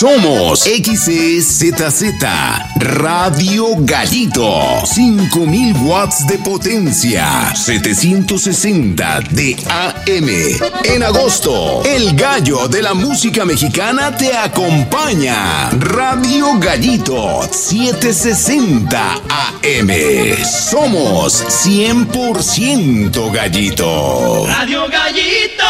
Somos XEZZ Radio Gallito. 5000 watts de potencia. 760 de AM. En agosto, el gallo de la música mexicana te acompaña. Radio Gallito 760 AM. Somos 100% gallito. Radio Gallito.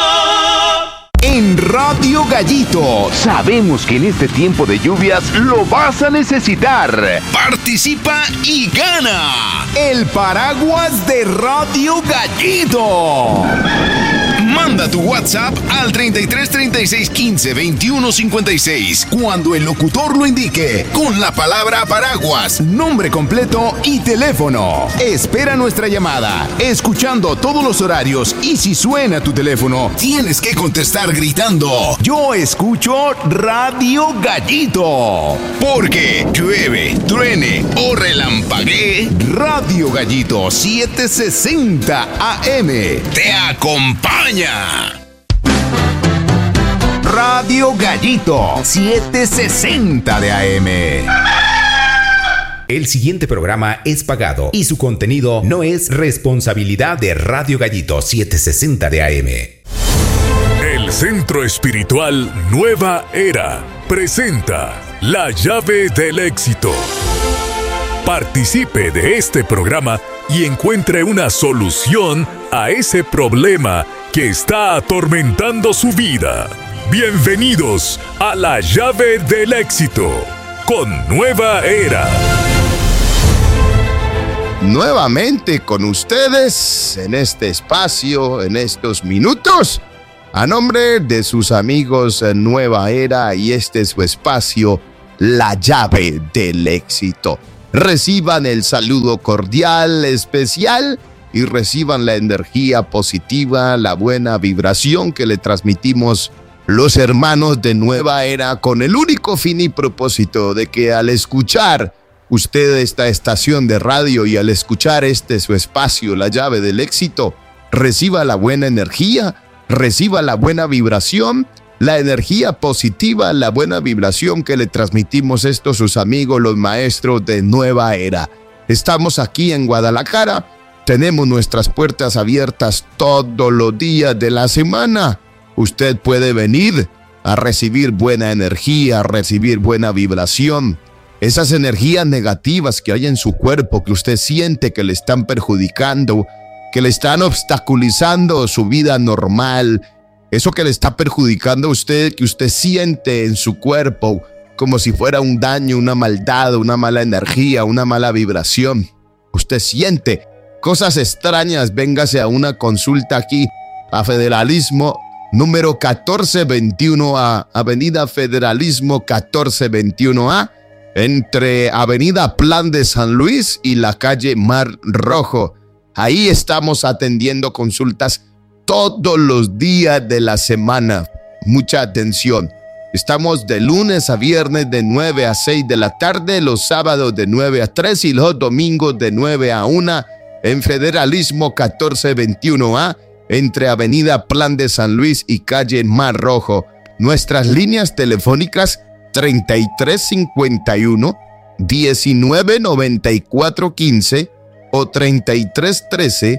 En Radio Gallito sabemos que en este tiempo de lluvias lo vas a necesitar. Participa y gana el paraguas de Radio Gallito. Manda tu WhatsApp al 33 36 15 21 56 cuando el locutor lo indique con la palabra paraguas, nombre completo y teléfono. Espera nuestra llamada, escuchando todos los horarios, y si suena tu teléfono, tienes que contestar gritando: yo escucho Radio Gallito. Porque llueve, truene o relampaguee, Radio Gallito 760 AM te acompaña. Radio Gallito 760 de AM. El siguiente programa es pagado y su contenido no es responsabilidad de Radio Gallito 760 de AM. El Centro Espiritual Nueva Era presenta La Llave del Éxito. Participe de este programa y encuentre una solución a ese problema que está atormentando su vida. Bienvenidos a La Llave del Éxito con Nueva Era. Nuevamente con ustedes en este espacio, en estos minutos, a nombre de sus amigos Nueva Era, y este es su espacio, La Llave del Éxito. Reciban el saludo cordial, especial, y reciban la energía positiva, la buena vibración que le transmitimos los hermanos de Nueva Era, con el único fin y propósito de que al escuchar usted esta estación de radio y al escuchar su espacio, La Llave del Éxito, reciba la buena energía, reciba la buena vibración, la energía positiva, la buena vibración que le transmitimos estos sus amigos, los maestros de Nueva Era. Estamos aquí en Guadalajara. Tenemos nuestras puertas abiertas todos los días de la semana. Usted puede venir a recibir buena energía, a recibir buena vibración. Esas energías negativas que hay en su cuerpo, que usted siente que le están perjudicando, que le están obstaculizando su vida normal, eso que le está perjudicando a usted, que usted siente en su cuerpo como si fuera un daño, una maldad, una mala energía, una mala vibración. Usted siente cosas extrañas, véngase a una consulta aquí a Federalismo número 1421A, Avenida Federalismo 1421A, entre Avenida Plan de San Luis y la calle Mar Rojo. Ahí estamos atendiendo consultas todos los días de la semana. Mucha atención. Estamos de lunes a viernes de 9 a 6 de la tarde, los sábados de 9 a 3 y los domingos de 9 a 1 en Federalismo 1421A, entre Avenida Plan de San Luis y calle Mar Rojo. Nuestras líneas telefónicas 3351 1994 15 o 3313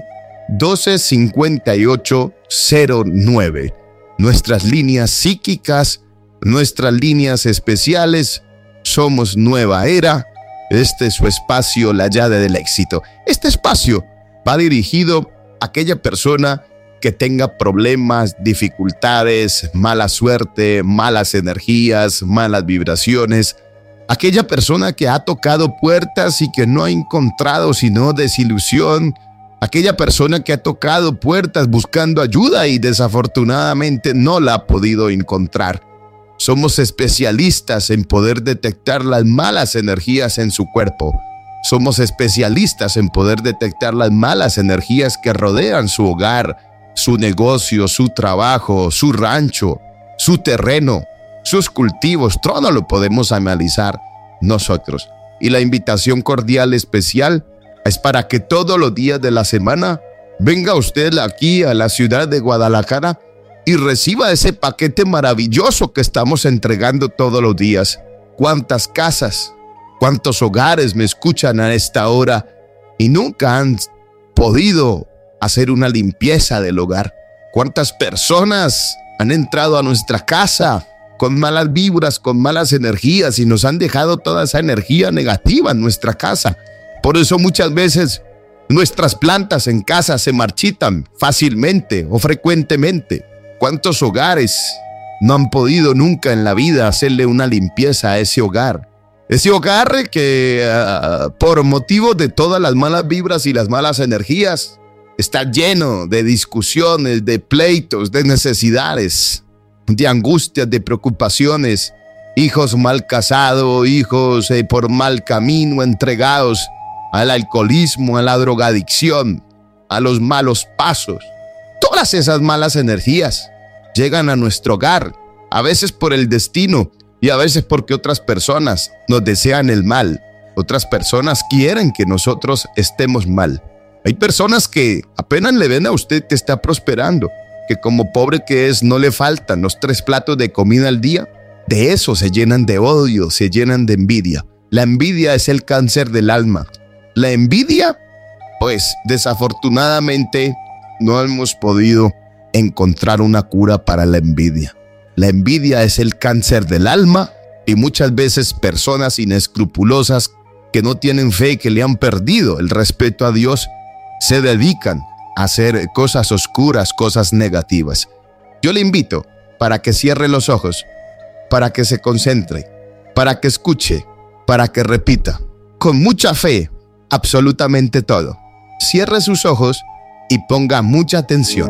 1258 09. Nuestras líneas psíquicas, nuestras líneas especiales. Somos Nueva Era. Este es su espacio, La Llave del Éxito. Este espacio va dirigido a aquella persona que tenga problemas, dificultades, mala suerte, malas energías, malas vibraciones. Aquella persona que ha tocado puertas y que no ha encontrado sino desilusión. Aquella persona que ha tocado puertas buscando ayuda y desafortunadamente no la ha podido encontrar. Somos especialistas en poder detectar las malas energías en su cuerpo. Somos especialistas en poder detectar las malas energías que rodean su hogar, su negocio, su trabajo, su rancho, su terreno, sus cultivos. Todo lo podemos analizar nosotros. Y la invitación cordial especial es para que todos los días de la semana venga usted aquí a la ciudad de Guadalajara y reciba ese paquete maravilloso que estamos entregando todos los días. ¿Cuántas casas, cuántos hogares me escuchan a esta hora y nunca han podido hacer una limpieza del hogar? ¿Cuántas personas han entrado a nuestra casa con malas vibras, con malas energías y nos han dejado toda esa energía negativa en nuestra casa? Por eso muchas veces nuestras plantas en casa se marchitan fácilmente o frecuentemente. ¿Cuántos hogares no han podido nunca en la vida hacerle una limpieza a ese hogar? Ese hogar que por motivo de todas las malas vibras y las malas energías está lleno de discusiones, de pleitos, de necesidades, de angustias, de preocupaciones, hijos mal casados, hijos por mal camino, entregados al alcoholismo, a la drogadicción, a los malos pasos. Todas esas malas energías llegan a nuestro hogar, a veces por el destino y a veces porque otras personas nos desean el mal. Otras personas quieren que nosotros estemos mal. Hay personas que apenas le ven a usted que está prosperando, que como pobre que es no le faltan los 3 platos de comida al día. De eso se llenan de odio, se llenan de envidia. La envidia es el cáncer del alma. La envidia, pues desafortunadamente no hemos podido encontrar una cura para la envidia. La envidia es el cáncer del alma y muchas veces personas inescrupulosas que no tienen fe, que le han perdido el respeto a Dios, se dedican a hacer cosas oscuras, cosas negativas. Yo le invito para que cierre los ojos, para que se concentre, para que escuche, para que repita con mucha fe absolutamente todo. Cierre sus ojos y ponga mucha atención.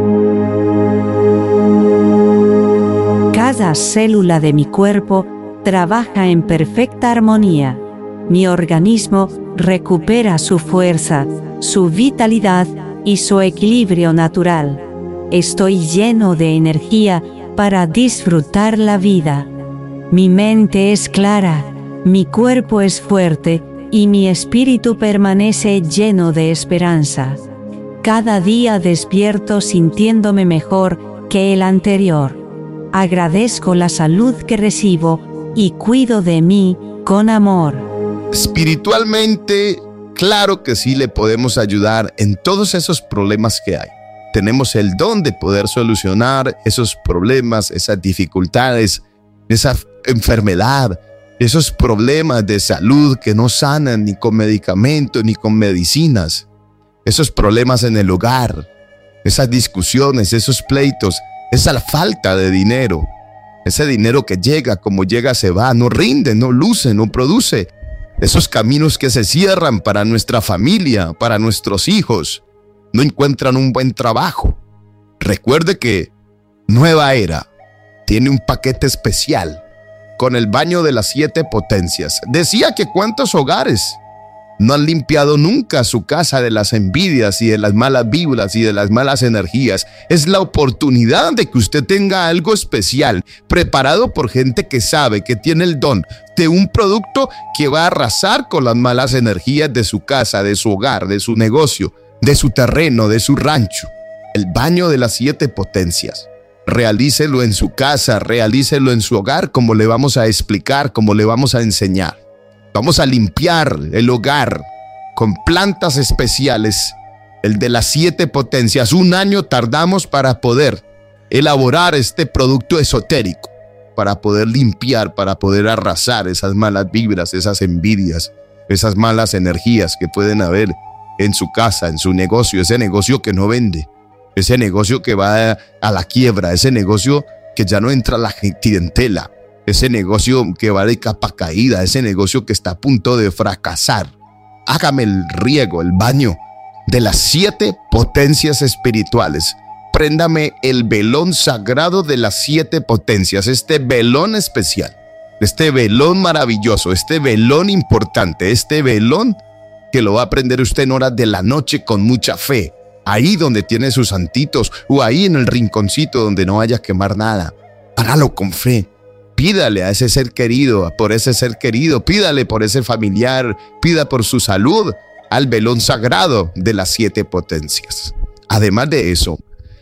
Cada célula de mi cuerpo trabaja en perfecta armonía. Mi organismo recupera su fuerza, su vitalidad y su equilibrio natural. Estoy lleno de energía para disfrutar la vida. Mi mente es clara, mi cuerpo es fuerte y mi espíritu permanece lleno de esperanza. Cada día despierto sintiéndome mejor que el anterior. Agradezco la salud que recibo y cuido de mí con amor. Espiritualmente, claro que sí le podemos ayudar en todos esos problemas que hay. Tenemos el don de poder solucionar esos problemas, esas dificultades, esa enfermedad, esos problemas de salud que no sanan ni con medicamentos ni con medicinas. Esos problemas en el hogar, esas discusiones, esos pleitos, esa falta de dinero. Ese dinero que llega, como llega, se va, no rinde, no luce, no produce. Esos caminos que se cierran para nuestra familia, para nuestros hijos, no encuentran un buen trabajo. Recuerde que Nueva Era tiene un paquete especial con el baño de las 7 potencias. Decía que cuántos hogares no han limpiado nunca su casa de las envidias y de las malas vibras y de las malas energías. Es la oportunidad de que usted tenga algo especial, preparado por gente que sabe, que tiene el don de un producto que va a arrasar con las malas energías de su casa, de su hogar, de su negocio, de su terreno, de su rancho. El baño de las 7 potencias. Realícelo en su casa, realícelo en su hogar, como le vamos a explicar, como le vamos a enseñar. Vamos a limpiar el hogar con plantas especiales, el de las 7 potencias. 1 año tardamos para poder elaborar este producto esotérico, para poder limpiar, para poder arrasar esas malas vibras, esas envidias, esas malas energías que pueden haber en su casa, en su negocio, ese negocio que no vende, ese negocio que va a la quiebra, ese negocio que ya no entra la clientela, ese negocio que va de capa caída, ese negocio que está a punto de fracasar. Hágame el riego, el baño de las 7 potencias espirituales. Préndame el velón sagrado de las 7 potencias, este velón especial, este velón maravilloso, este velón importante, este velón que lo va a prender usted en horas de la noche con mucha fe, ahí donde tiene sus santitos o ahí en el rinconcito donde no vaya a quemar nada. Hágalo con fe. Pídale a ese ser querido, por ese ser querido, pídale por ese familiar, pida por su salud al velón sagrado de las 7 potencias. Además de eso,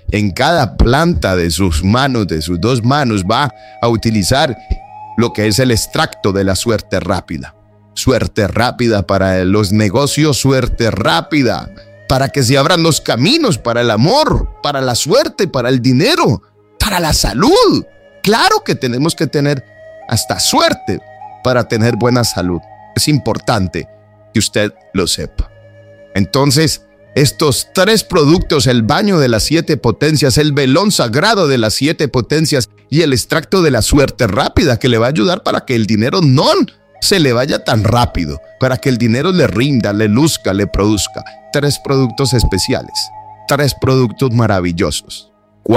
en cada planta de sus manos, de sus dos manos, va a utilizar lo que es el extracto de la suerte rápida. Suerte rápida para los negocios, suerte rápida para que se abran los caminos, para el amor, para la suerte, para el dinero, para la salud. Claro que tenemos que tener hasta suerte para tener buena salud. Es importante que usted lo sepa. Entonces, estos 3 productos, el baño de las 7 potencias, el velón sagrado de las 7 potencias y el extracto de la suerte rápida, que le va a ayudar para que el dinero no se le vaya tan rápido, para que el dinero le rinda, le luzca, le produzca. 3 productos especiales, 3 productos maravillosos.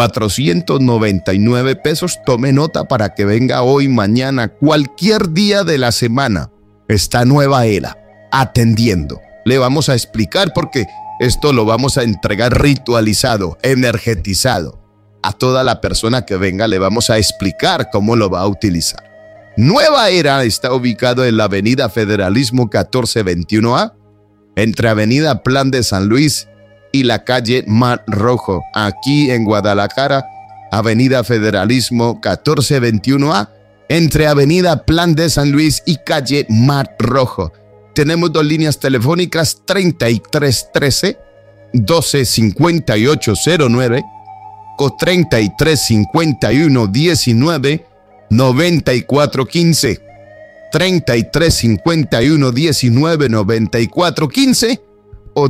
499 pesos. Tome nota para que venga hoy, mañana, cualquier día de la semana. Esta Nueva Era atendiendo. Le vamos a explicar porque esto lo vamos a entregar ritualizado, energetizado. A toda la persona que venga le vamos a explicar cómo lo va a utilizar. Nueva Era está ubicado en la avenida Federalismo 1421A, entre avenida Plan de San Luis y la calle Mar Rojo, aquí en Guadalajara, avenida Federalismo 1421A, entre avenida Plan de San Luis y calle Mar Rojo. Tenemos 2 líneas telefónicas, 3313-125809 o 3351-19-9415. 3351-19-9415 o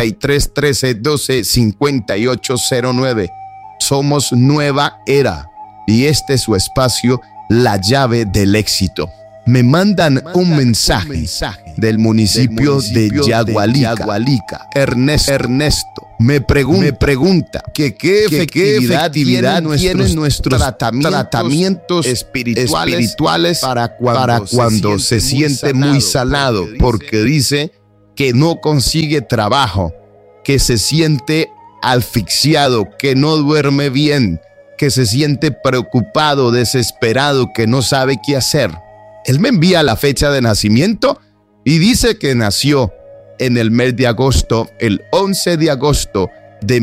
3313-125809. Somos Nueva Era y este es su espacio, La Llave del Éxito. Me mandan un mensaje del municipio de Yagualica. Ernesto me pregunta que qué efectividad tienen nuestros tratamientos espirituales para cuando se siente muy salado, porque dice que no consigue trabajo, que se siente asfixiado, que no duerme bien, que se siente preocupado, desesperado, que no sabe qué hacer. Él me envía la fecha de nacimiento y dice que nació en el mes de agosto, el 11 de agosto de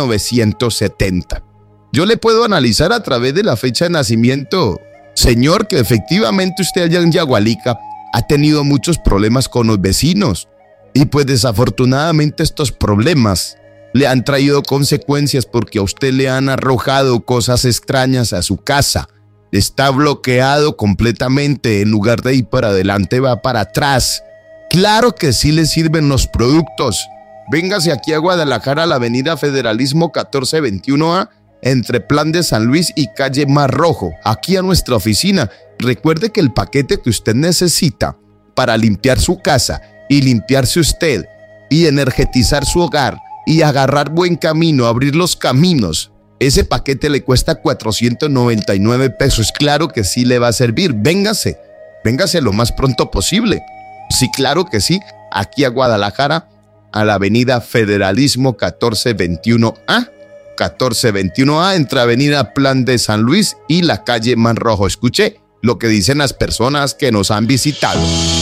1970. Yo le puedo analizar a través de la fecha de nacimiento, señor, que efectivamente usted allá en Yagualica ha tenido muchos problemas con los vecinos y pues desafortunadamente estos problemas le han traído consecuencias porque a usted le han arrojado cosas extrañas a su casa. Está bloqueado completamente, en lugar de ir para adelante va para atrás. Claro que sí le sirven los productos. Véngase aquí a Guadalajara, a la avenida Federalismo 1421A, entre Plan de San Luis y calle Mar Rojo, aquí a nuestra oficina. Recuerde que el paquete que usted necesita para limpiar su casa y limpiarse usted y energetizar su hogar y agarrar buen camino, abrir los caminos, ese paquete le cuesta 499 pesos. Claro que sí le va a servir. Véngase lo más pronto posible. Sí, claro que sí. Aquí a Guadalajara, a la avenida Federalismo 1421A. 1421A, entre avenida Plan de San Luis y la calle Man Rojo. Escuche lo que dicen las personas que nos han visitado.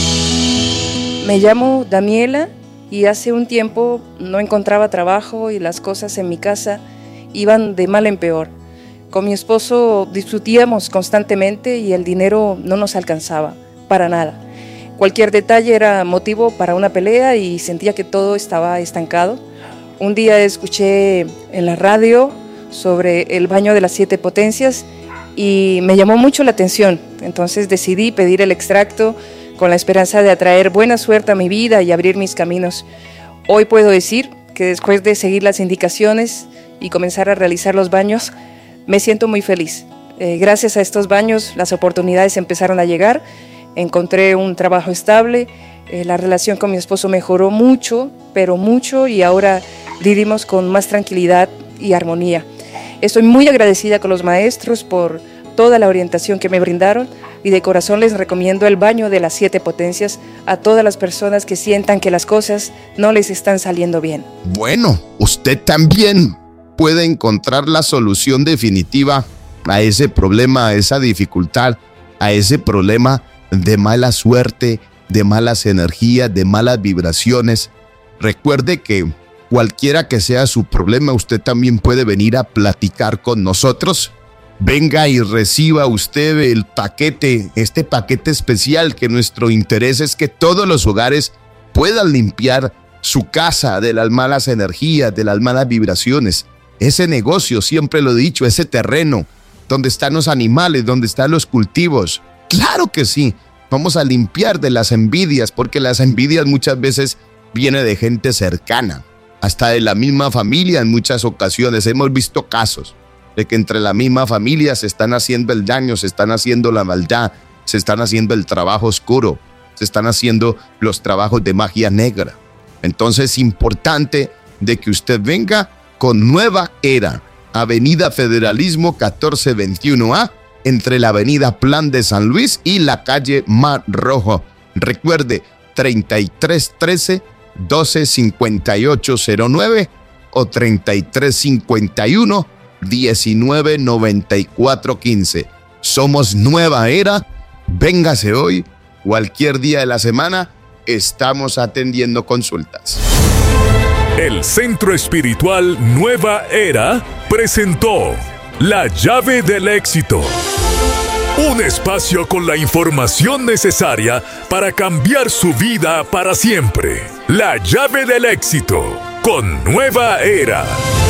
Me llamo Daniela y hace un tiempo no encontraba trabajo y las cosas en mi casa iban de mal en peor. Con mi esposo discutíamos constantemente y el dinero no nos alcanzaba para nada. Cualquier detalle era motivo para una pelea y sentía que todo estaba estancado. Un día escuché en la radio sobre el baño de las 7 potencias y me llamó mucho la atención. Entonces decidí pedir el extracto con la esperanza de atraer buena suerte a mi vida y abrir mis caminos. Hoy puedo decir que después de seguir las indicaciones y comenzar a realizar los baños, me siento muy feliz. Gracias a estos baños, las oportunidades empezaron a llegar. Encontré un trabajo estable, la relación con mi esposo mejoró mucho, pero mucho, y ahora vivimos con más tranquilidad y armonía. Estoy muy agradecida con los maestros por toda la orientación que me brindaron y de corazón les recomiendo el baño de las 7 potencias a todas las personas que sientan que las cosas no les están saliendo bien. Bueno, usted también puede encontrar la solución definitiva a ese problema, a esa dificultad, a ese problema de mala suerte, de malas energías, de malas vibraciones. Recuerde que cualquiera que sea su problema, usted también puede venir a platicar con nosotros. Venga y reciba usted el paquete, este paquete especial, que nuestro interés es que todos los hogares puedan limpiar su casa de las malas energías, de las malas vibraciones. Ese negocio, siempre lo he dicho, ese terreno donde están los animales, donde están los cultivos. Claro que sí, vamos a limpiar de las envidias, porque las envidias muchas veces vienen de gente cercana, hasta de la misma familia. En muchas ocasiones hemos visto casos de que entre la misma familia se están haciendo el daño, se están haciendo la maldad, se están haciendo el trabajo oscuro, se están haciendo los trabajos de magia negra. Entonces es importante de que usted venga con Nueva Era, Avenida Federalismo 1421A, entre la Avenida Plan de San Luis y la calle Mar Rojo. Recuerde, 3313-125809 o 3351-199415. Somos Nueva Era. Véngase hoy, cualquier día de la semana, estamos atendiendo consultas. El Centro Espiritual Nueva Era presentó La Llave del Éxito. Un espacio con la información necesaria para cambiar su vida para siempre. La Llave del Éxito con Nueva Era.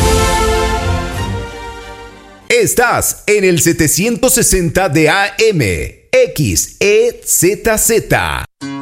Estás en el 760 de AM, XEZZ.